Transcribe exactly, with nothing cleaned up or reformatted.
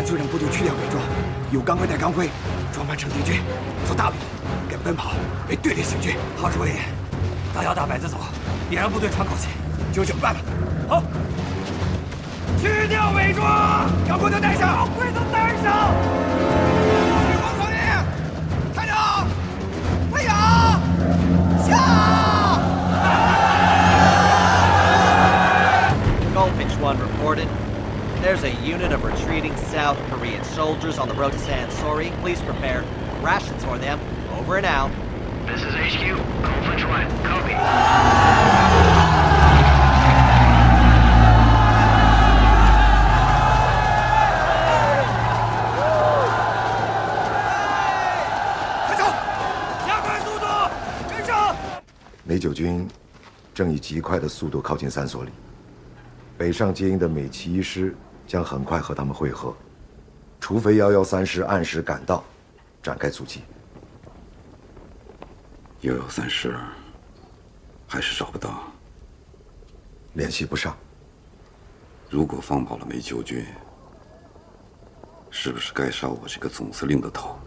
确认部队去掉伪装，有钢盔带钢盔，装扮成敌军，做大路，跟奔跑为队列行军。好，指挥员，大摇大摆地走，别让部队喘口气。就这么办吧。好，去掉伪装，钢盔都带上，钢盔都带上。聚光口令，看着，太阳下。 Gulfinch one reported. There's a unit of retreating South Korean soldiers on the road to Sansori. Please prepare. Rations for them. Over and out. This is H Q. Gulfinch one. Copy. 快走！加快速度，跟上！ 美九军正以极快的速度靠近三所里。 北上接应的美骑一师将很快和他们会合，除非幺幺三师按时赶到，展开阻击。 幺幺三师还是找不到， 联系不上。 如果放跑了美九军，是不是该杀我这个总司令的头？